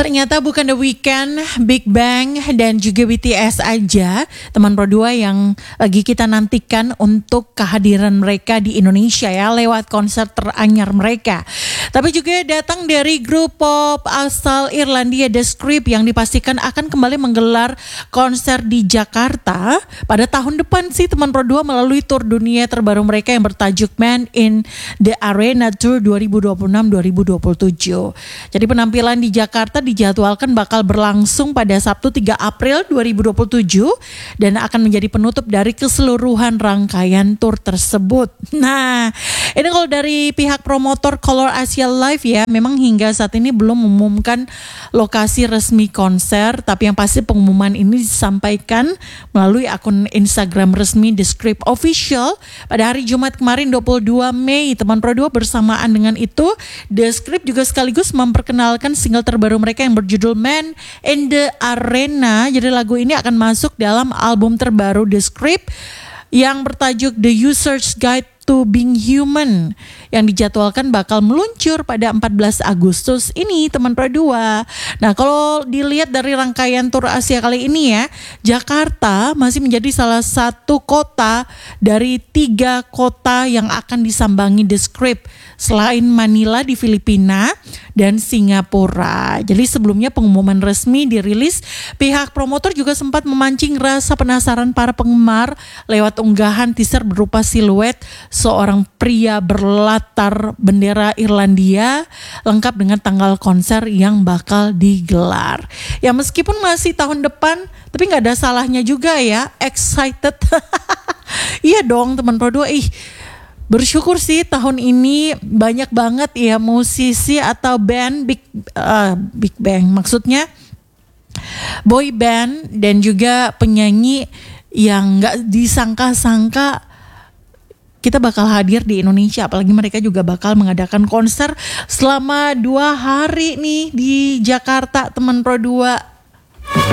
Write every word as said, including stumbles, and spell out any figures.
ternyata bukan The Weeknd, Big Bang, dan juga B T S aja teman Pro dua yang lagi kita nantikan untuk kehadiran mereka di Indonesia ya lewat konser teranyar mereka. Tapi juga datang dari grup pop asal Irlandia The Script yang dipastikan akan kembali menggelar konser di Jakarta pada tahun depan sih teman Pro dua melalui tur dunia terbaru mereka yang bertajuk Man in the Arena Tour dua ribu dua puluh enam dua ribu dua puluh tujuh. Jadi penampilan di Jakarta dijadwalkan bakal berlangsung pada Sabtu tiga April dua ribu dua puluh tujuh dan akan menjadi penutup dari keseluruhan rangkaian tur tersebut. Nah, ini kalau dari pihak promotor Color Asia Live ya, memang hingga saat ini belum mengumumkan lokasi resmi konser, tapi yang pasti pengumuman ini disampaikan melalui akun Instagram resmi The Script Official pada hari Jumat kemarin dua puluh dua Mei. Teman Pro dua bersamaan dengan itu, The Script juga sekaligus memperkenalkan single terbaru mereka yang berjudul Man in the Arena. Jadi lagu ini akan masuk dalam album terbaru The Script yang bertajuk The User's Guide to Being Human yang dijadwalkan bakal meluncur pada empat belas Agustus ini teman Pro dua. Nah, kalau dilihat dari rangkaian tur Asia kali ini ya, Jakarta masih menjadi salah satu kota dari tiga kota yang akan disambangi The Script selain Manila di Filipina dan Singapura. Jadi sebelumnya pengumuman resmi dirilis, pihak promotor juga sempat memancing rasa penasaran para penggemar lewat unggahan teaser berupa siluet seorang pria berlatar bendera Irlandia lengkap dengan tanggal konser yang bakal digelar. Ya meskipun masih tahun depan, tapi gak ada salahnya juga ya, excited. Iya dong teman Pro dua, ih bersyukur sih tahun ini banyak banget ya musisi atau band big uh, big bang maksudnya boy band dan juga penyanyi yang nggak disangka-sangka kita bakal hadir di Indonesia, apalagi mereka juga bakal mengadakan konser selama dua hari nih di Jakarta teman Pro dua.